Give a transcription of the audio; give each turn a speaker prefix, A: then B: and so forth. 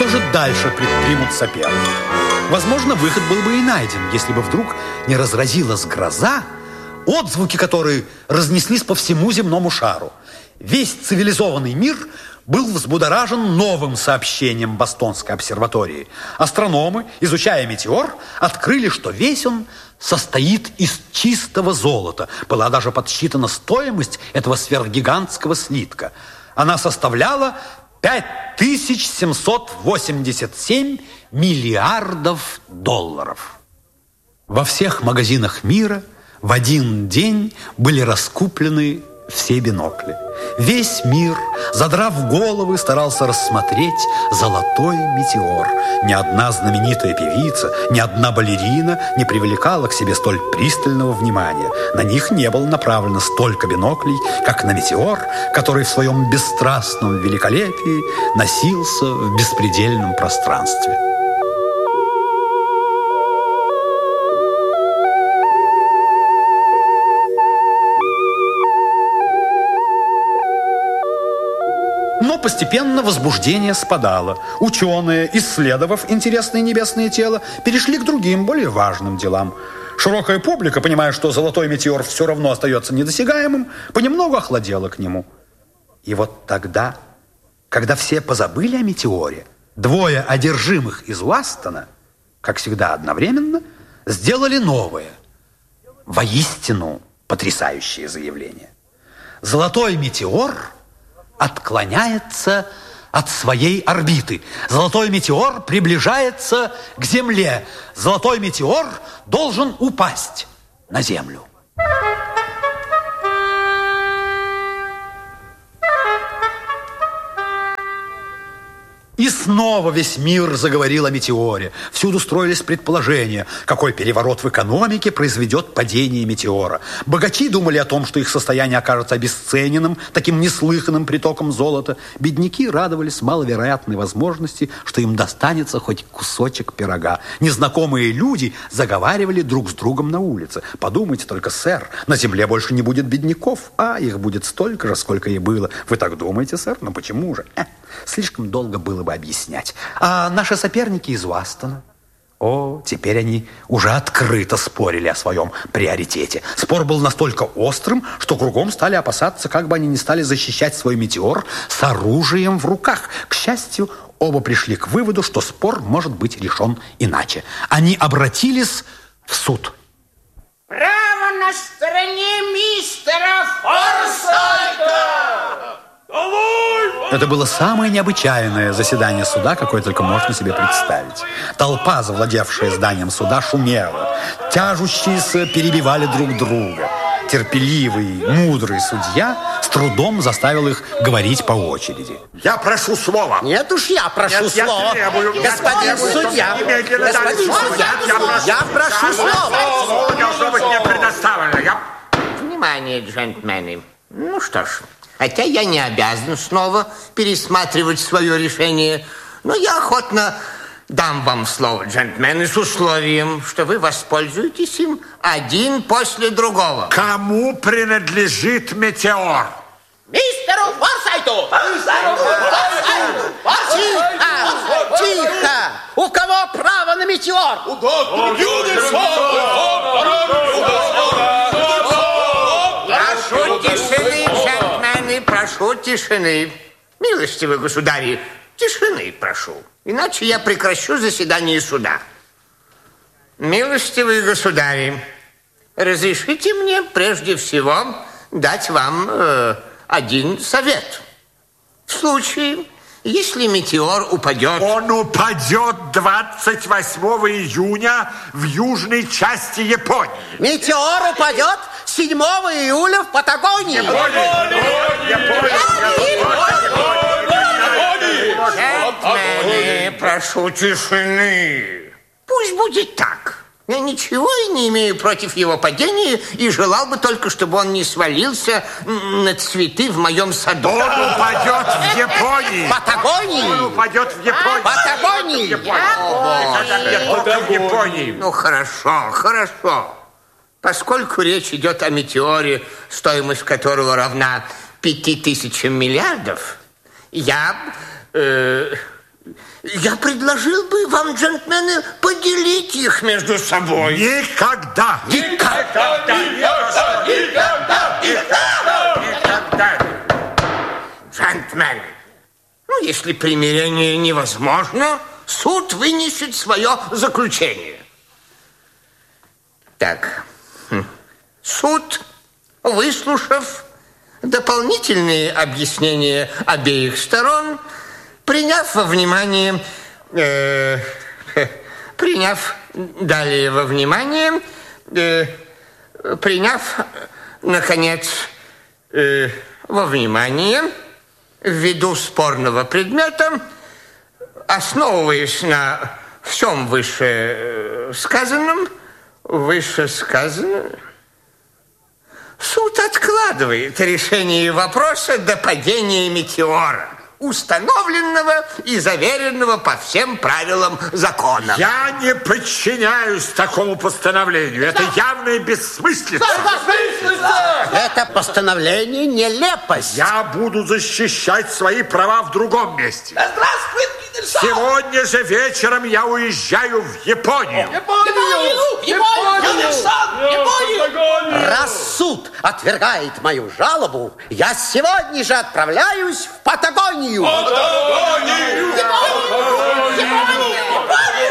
A: что же дальше предпримут соперники? Возможно, выход был бы и найден, если бы вдруг не разразилась гроза, отзвуки которой разнеслись по всему земному шару. Весь цивилизованный мир был взбудоражен новым сообщением Бостонской обсерватории. Астрономы, изучая метеор, открыли, что весь он состоит из чистого золота. Была даже подсчитана стоимость этого сверхгигантского слитка. Она составляла 5787 миллиардов долларов. Во всех магазинах мира в один день были раскуплены все бинокли. Весь мир, задрав головы, старался рассмотреть золотой метеор. Ни одна знаменитая певица, ни одна балерина не привлекала к себе столь пристального внимания. На них не было направлено столько биноклей, как на метеор, который в своем бесстрастном великолепии носился в беспредельном пространстве. Но постепенно возбуждение спадало. Ученые, исследовав интересное небесное тело, перешли к другим, более важным делам. Широкая публика, понимая, что золотой метеор все равно остается недосягаемым, понемногу охладела к нему. И вот тогда, когда все позабыли о метеоре, двое одержимых из Уастона, как всегда одновременно, сделали новое, воистину потрясающее заявление. Золотой метеор отклоняется от своей орбиты. Золотой метеор приближается к Земле. Золотой метеор должен упасть на Землю. И снова весь мир заговорил о метеоре. Всюду строились предположения, какой переворот в экономике произведет падение метеора. Богачи думали о том, что их состояние окажется обесцененным таким неслыханным притоком золота. Бедняки радовались маловероятной возможности, что им достанется хоть кусочек пирога. Незнакомые люди заговаривали друг с другом на улице. Подумайте только, сэр, на земле больше не будет бедняков, а их будет столько же, сколько и было. Вы так думаете, сэр? Но почему же? Слишком долго было бы объяснять. А наши соперники из Уастона? О, теперь они уже открыто спорили о своем приоритете. Спор был настолько острым, что кругом стали опасаться, как бы они не стали защищать свой метеор с оружием в руках. К счастью, оба пришли к выводу, что спор может быть решен иначе. Они обратились в суд.
B: Право на стороне мистера Форсайта!
A: Это было самое необычайное заседание суда, какое только можно себе представить. Толпа, завладевшая зданием суда, шумела. Тяжущиеся перебивали друг друга. Терпеливый, мудрый судья с трудом заставил их говорить по очереди.
C: Я прошу слова.
D: Нет уж, я прошу слова.
C: Господин судья,
D: я прошу слова.
C: Слово должно быть мне предоставлено.
B: Внимание, джентльмены. Ну что ж, хотя я не обязан снова пересматривать свое решение, но я охотно дам вам слово, джентльмены, с условием, что вы воспользуетесь им один после другого.
C: Кому принадлежит метеор?
D: Мистеру Форсайту! Тихо! Тихо! У кого право на метеор? У доктора
B: Прошу тишины, джентльмены, прошу тишины. Милостивые государи, тишины прошу, иначе я прекращу заседание суда. Милостивые государи, разрешите мне прежде всего дать вам один совет. В случае, если метеор упадет...
C: Он упадет 28 июня в южной части Японии.
D: Метеор упадет 7 июля в Патагонии.
B: Джентльмены, прошу тишины. Пусть будет так. Я ничего и не имею против его падения и желал бы только, чтобы он не свалился на цветы в моем саду.
C: Он упадет в Японии.
D: Патагонии.
C: Он упадет в Японии.
D: Патагонии.
C: В Японии.
B: Ну, хорошо, хорошо. Поскольку речь идет о метеоре, стоимость которого равна 5000 миллиардов, я я предложил бы вам, джентльмены, поделить их между собой.
C: Никогда!
B: Никогда! Джентльмены, ну, если примирение невозможно, суд вынесет свое заключение. Так, суд, выслушав дополнительные объяснения обеих сторон, приняв во внимание, наконец, во внимание, ввиду спорного предмета, основываясь на всем вышесказанном, суд откладывает решение вопроса до падения метеора, установленного и заверенного по всем правилам закона.
C: Я не подчиняюсь такому постановлению. Это явная бессмыслица.
D: Это постановление нелепость.
C: Я буду защищать свои права в другом месте. Сегодня же вечером я уезжаю в Японию.
D: Раз суд отвергает мою жалобу, я сегодня же отправляюсь в Патагонию.